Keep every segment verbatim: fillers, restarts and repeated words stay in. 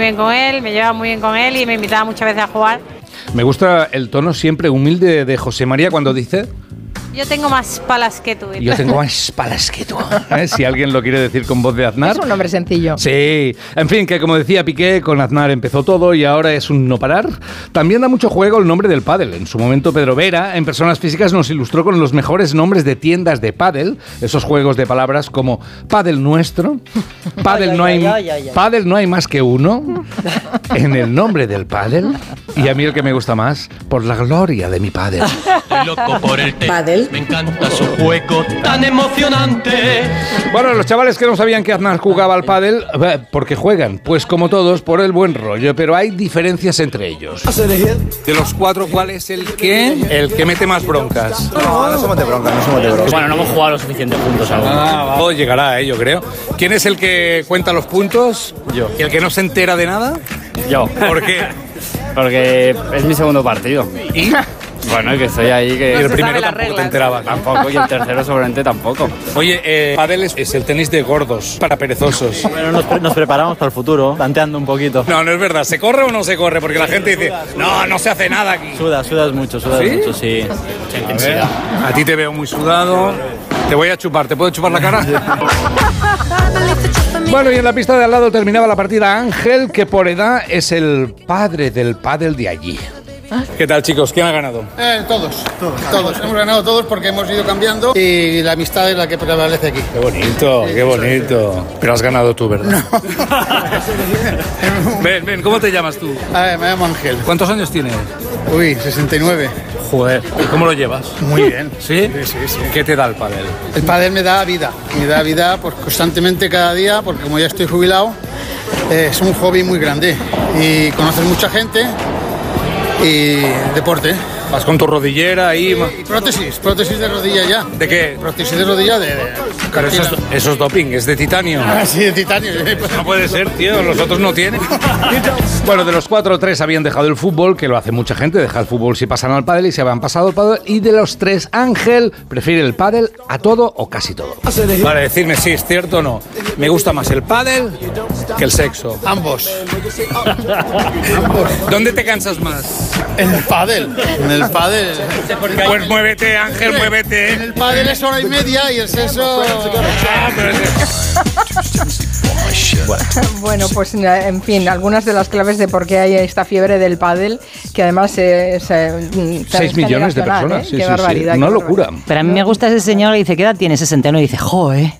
bien con él, me llevaba muy bien con él y me invitaba muchas veces a jugar. Me gusta el tono siempre humilde de José María cuando dice... Yo tengo más palas que tú. Yo tengo más palas que tú. ¿Eh? Si alguien lo quiere decir con voz de Aznar. Es un nombre sencillo. Sí. En fin, que como decía Piqué, con Aznar empezó todo y ahora es un no parar. También da mucho juego el nombre del pádel. En su momento Pedro Vera, en Personas Físicas, nos ilustró con los mejores nombres de tiendas de pádel. Esos juegos de palabras como pádel nuestro, pádel no hay, pádel no hay más que uno, en el nombre del pádel. Y a mí el que me gusta más, por la gloria de mi pádel. Estoy loco por el té. ¿Pádel? Me encanta su juego tan emocionante. Bueno, los chavales que no sabían que Aznar jugaba al pádel, ¿por qué juegan? Pues como todos, por el buen rollo, pero hay diferencias entre ellos. De los cuatro, ¿cuál es el que? El que mete más broncas. No, no somos de broncas, no somos de broncas. Bueno, no hemos jugado lo suficiente juntos aún. Ah, todo llegará, eh, yo creo. ¿Quién es el que cuenta los puntos? Yo. ¿Y el que no se entera de nada? Yo. ¿Por qué? Porque es mi segundo partido. ¿Y? Bueno, que estoy ahí que... Y el primero tampoco te enterabas. Tampoco, y el tercero seguramente tampoco. Oye, eh, pádel es, es el tenis de gordos, para perezosos. Bueno, nos, pre- nos preparamos para el futuro, tanteando un poquito. No, no es verdad. ¿Se corre o no se corre? Porque la gente dice, no, no se hace nada aquí. Sudas, sudas mucho, sudas ¿Sí? mucho, sí. Mucha intensidad. A ti te veo muy sudado. Te voy a chupar. ¿Te puedo chupar la cara? Bueno, y en la pista de al lado terminaba la partida Ángel, que por edad es el padre del pádel de allí. ¿Qué tal, chicos? ¿Quién ha ganado? Eh, todos, todos, todos. Hemos ganado todos porque hemos ido cambiando y la amistad es la que prevalece aquí. Qué bonito, qué bonito. Pero has ganado tú, ¿verdad? No. Ven, ven, ¿cómo te llamas tú? A ver, me llamo Ángel. ¿Cuántos años tienes? Uy, sesenta y nueve. Joder, ¿y cómo lo llevas? Muy bien. ¿Sí? Sí, sí, sí. ¿Qué te da el pádel? El pádel me da vida, me da vida pues, constantemente cada día porque como ya estoy jubilado, eh, es un hobby muy grande y conoces mucha gente y deporte. Vas con tu rodillera ahí. Y, y prótesis, prótesis de rodilla ya. ¿De qué? Prótesis de rodilla de... de Pero eso es, eso es doping, es de titanio. Ah, sí, de titanio. No puede ser, tío, los otros no tienen. Bueno, de los cuatro, tres habían dejado el fútbol, que lo hace mucha gente, deja el fútbol si pasan al pádel y se habían pasado al pádel. Y de los tres, Ángel prefiere el pádel a todo o casi todo. Vale, decirme si es cierto o no. Me gusta más el pádel que el sexo. Ambos. Ambos. ¿Dónde te cansas más? En el pádel. En el pádel. Pues muévete, Ángel, muévete. En el pádel es hora y media y el sexo... Bueno. bueno, pues en fin, algunas de las claves de por qué hay esta fiebre del pádel, que además es... Eh, Seis millones de personas, ¿eh? sí, Qué sí, barbaridad. sí. Una qué locura. barbaridad. Pero a mí me gusta ese señor que dice, ¿qué edad tiene? sesenta y nueve y dice, ¡joe!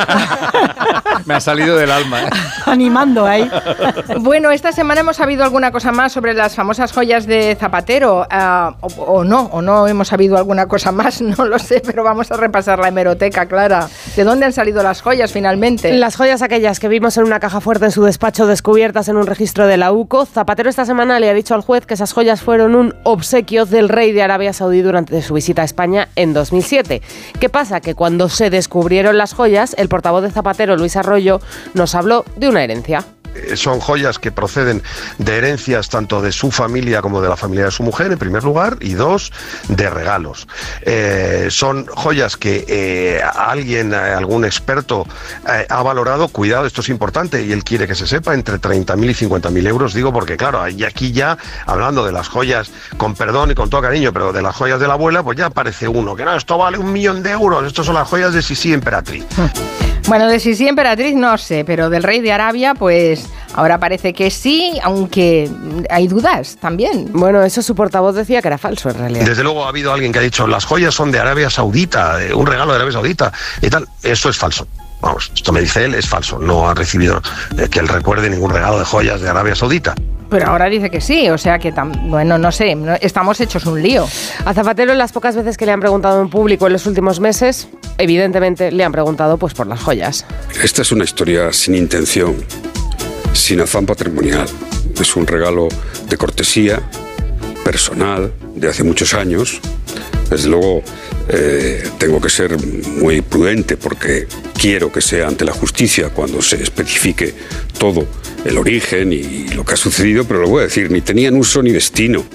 Me ha salido del alma, ¿eh? Animando ahí. Bueno, esta semana hemos sabido alguna cosa más sobre las famosas joyas de Zapatero, uh, o, o no, o no hemos sabido alguna cosa más, no lo sé, pero vamos a repasar la hemeroteca, Clara. ¿De dónde han salido las joyas finalmente? Las joyas aquellas que vimos en una caja fuerte en su despacho, descubiertas en un registro de la U C O. Zapatero esta semana le ha dicho al juez que esas joyas fueron un obsequio del rey de Arabia Saudí durante su visita a España en dos mil siete. ¿Qué pasa? Que cuando se descubrieron las joyas, el portavoz de Zapatero, Luis Arroyo, nos habló de una herencia. Son joyas que proceden de herencias tanto de su familia como de la familia de su mujer, en primer lugar, y dos, de regalos. Eh, son joyas que eh, alguien, eh, algún experto eh, ha valorado, cuidado, esto es importante, y él quiere que se sepa, entre treinta mil y cincuenta mil euros, digo, porque claro, y aquí ya, hablando de las joyas, con perdón y con todo cariño, pero de las joyas de la abuela, pues ya aparece uno, que no, esto vale un millón de euros, estos son las joyas de Sisi Emperatriz. Bueno, de Sisi Emperatriz no sé, pero del rey de Arabia, pues ahora parece que sí, aunque hay dudas también. Bueno, eso su portavoz decía que era falso en realidad. Desde luego ha habido alguien que ha dicho, las joyas son de Arabia Saudita, un regalo de Arabia Saudita y tal. Eso es falso. Vamos, esto me dice él, es falso. No ha recibido eh, que él recuerde ningún regalo de joyas de Arabia Saudita. Pero ahora dice que sí, o sea que, tam- bueno, no sé, no, estamos hechos un lío. A Zapatero, las pocas veces que le han preguntado en público en los últimos meses, evidentemente le han preguntado pues por las joyas. Esta es una historia sin intención, sin afán patrimonial. Es un regalo de cortesía, personal, de hace muchos años. Desde luego, eh, tengo que ser muy prudente porque quiero que sea ante la justicia cuando se especifique todo el origen y lo que ha sucedido, pero lo voy a decir, ni tenían uso ni destino.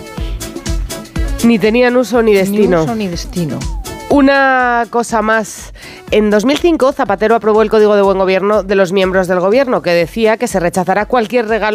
Ni tenían uso ni destino. Ni uso ni destino. Una cosa más. En dos mil cinco, Zapatero aprobó el Código de Buen Gobierno de los miembros del Gobierno, que decía que se rechazará cualquier regalo